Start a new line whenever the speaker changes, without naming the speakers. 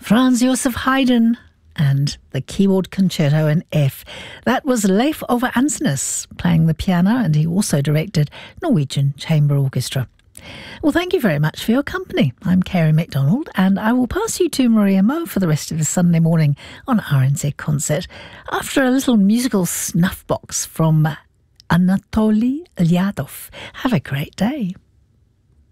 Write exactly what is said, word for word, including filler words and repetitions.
Franz Josef Haydn and the Keyboard Concerto in F. That was Leif Ove Ansnes playing the piano, and he also directed Norwegian Chamber Orchestra. Well, thank you very much for your company. I'm Kerry MacDonald, and I will pass you to Maria Moe for the rest of the Sunday morning on R N Z Concert after a little musical snuff box from Anatoly Lyadov. Have a great day.